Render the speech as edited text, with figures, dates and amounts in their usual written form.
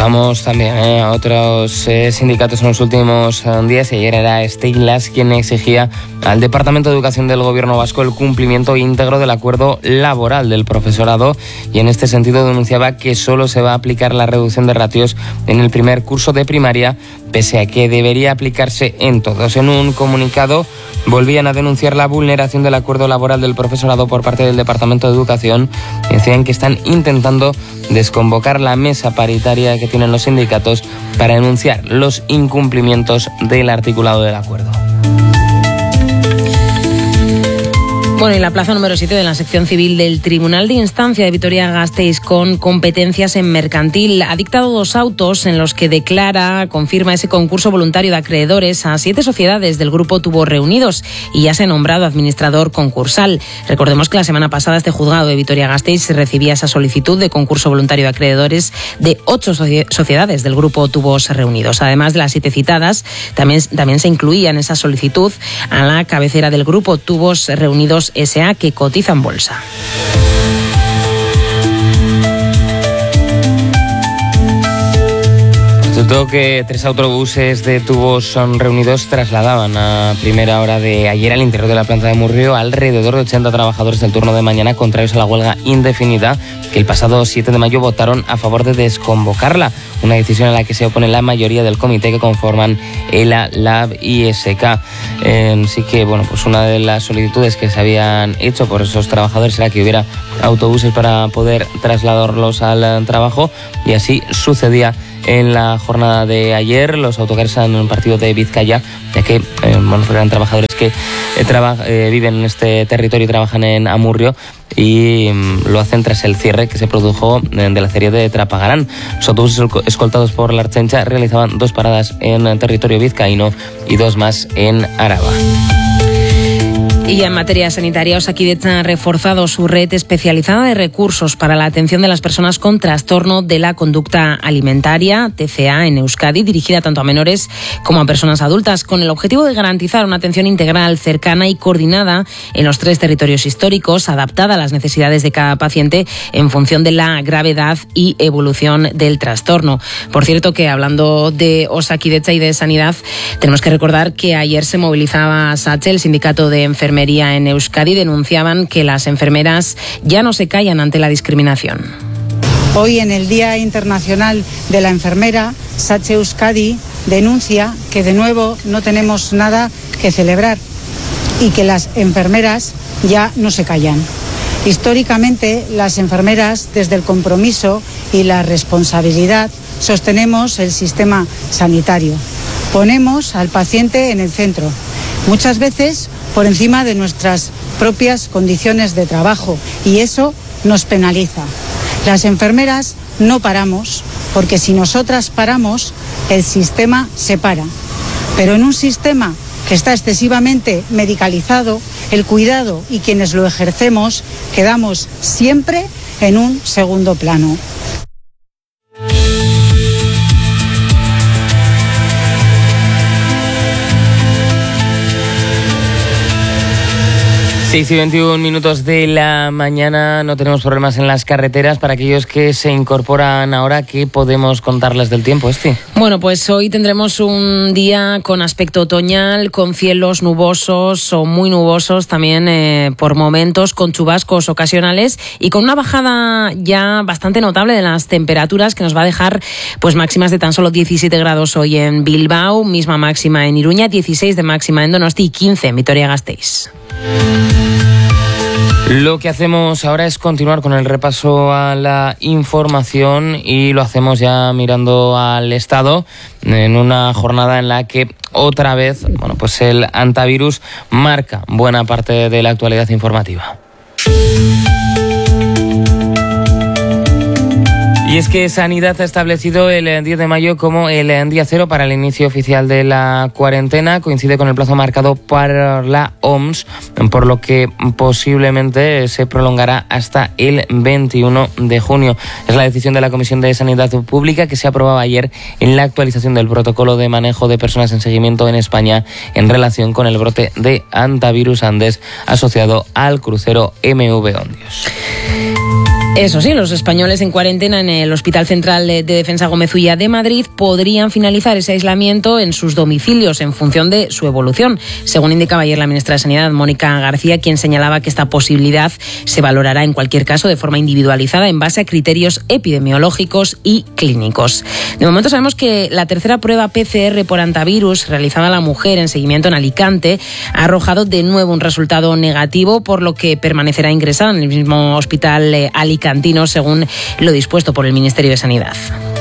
Vamos también a otros sindicatos en los últimos días. Ayer era Steilas quien exigía al Departamento de Educación del Gobierno vasco el cumplimiento íntegro del acuerdo laboral del profesorado, y en este sentido denunciaba que solo se va a aplicar la reducción de ratios en el primer curso de primaria, pese a que debería aplicarse en todos. En un comunicado volvían a denunciar la vulneración del acuerdo laboral del profesorado por parte del Departamento de Educación. Decían que están intentando desconvocar la mesa paritaria que tienen los sindicatos para denunciar los incumplimientos del articulado del acuerdo. Bueno, y la plaza número 7 de la sección civil del Tribunal de Instancia de Vitoria-Gasteiz, con competencias en mercantil, ha dictado 2 autos en los que confirma ese concurso voluntario de acreedores a 7 sociedades del grupo Tubos Reunidos, y ya se ha nombrado administrador concursal. Recordemos que la semana pasada este juzgado de Vitoria-Gasteiz recibía esa solicitud de concurso voluntario de acreedores de 8 sociedades del grupo Tubos Reunidos. Además de las 7 citadas, también se incluía en esa solicitud a la cabecera del grupo Tubos Reunidos S.A., que cotiza en bolsa. Resultó que 3 autobuses de Tubos Reunidos trasladaban a primera hora de ayer al interior de la planta de Amurrio alrededor de 80 trabajadores del turno de mañana contrarios a la huelga indefinida, que el pasado 7 de mayo votaron a favor de desconvocarla, una decisión a la que se opone la mayoría del comité que conforman ELA, LAB y SK. Sí que, pues una de las solicitudes que se habían hecho por esos trabajadores era que hubiera autobuses para poder trasladarlos al trabajo, y así sucedía en la jornada de ayer. Los autocares han partido de Vizcaya, ya que eran trabajadores que viven en este territorio y trabajan en Amurrio, y lo hacen tras el cierre que se produjo de la acería de Trapagarán. Los autobuses escoltados por la Ertzaintza realizaban 2 paradas en territorio vizcaíno y 2 más en Araba. Y en materia sanitaria, Osakidetza ha reforzado su red especializada de recursos para la atención de las personas con trastorno de la conducta alimentaria, TCA, en Euskadi, dirigida tanto a menores como a personas adultas, con el objetivo de garantizar una atención integral, cercana y coordinada en los 3 territorios históricos, adaptada a las necesidades de cada paciente en función de la gravedad y evolución del trastorno. Por cierto, que hablando de Osakidetza y de sanidad, tenemos que recordar que ayer se movilizaba SACHE, el sindicato de enfermería en Euskadi. Denunciaban que las enfermeras ya no se callan ante la discriminación. Hoy, en el Día Internacional de la Enfermera, SACHE Euskadi denuncia que de nuevo no tenemos nada que celebrar y que las enfermeras ya no se callan. Históricamente, las enfermeras, desde el compromiso y la responsabilidad, sostenemos el sistema sanitario. Ponemos al paciente en el centro, muchas veces por encima de nuestras propias condiciones de trabajo, y eso nos penaliza. Las enfermeras no paramos, porque si nosotras paramos, el sistema se para. Pero en un sistema que está excesivamente medicalizado, el cuidado y quienes lo ejercemos quedamos siempre en un segundo plano. 6:21 de la mañana, no tenemos problemas en las carreteras. Para aquellos que se incorporan ahora, ¿qué podemos contarles del tiempo, Bueno, pues hoy tendremos un día con aspecto otoñal, con cielos nubosos o muy nubosos también por momentos, con chubascos ocasionales y con una bajada ya bastante notable de las temperaturas, que nos va a dejar pues máximas de tan solo 17 grados hoy en Bilbao, misma máxima en Iruña, 16 de máxima en Donosti y 15 en Vitoria-Gasteiz. Lo que hacemos ahora es continuar con el repaso a la información, y lo hacemos ya mirando al Estado en una jornada en la que otra vez, pues el antivirus marca buena parte de la actualidad informativa. Y es que Sanidad ha establecido el 10 de mayo como el día cero para el inicio oficial de la cuarentena. Coincide con el plazo marcado para la OMS, por lo que posiblemente se prolongará hasta el 21 de junio. Es la decisión de la Comisión de Sanidad Pública, que se aprobaba ayer en la actualización del protocolo de manejo de personas en seguimiento en España en relación con el brote de hantavirus Andes asociado al crucero MV Ondios. Eso sí, los españoles en cuarentena en el Hospital Central de Defensa Gómez Ulla de Madrid podrían finalizar ese aislamiento en sus domicilios en función de su evolución, según indicaba ayer la ministra de Sanidad, Mónica García, quien señalaba que esta posibilidad se valorará en cualquier caso de forma individualizada en base a criterios epidemiológicos y clínicos. De momento sabemos que la tercera prueba PCR por antivirus realizada a la mujer en seguimiento en Alicante ha arrojado de nuevo un resultado negativo, por lo que permanecerá ingresada en el mismo hospital alicantino según lo dispuesto por el Ministerio de Sanidad.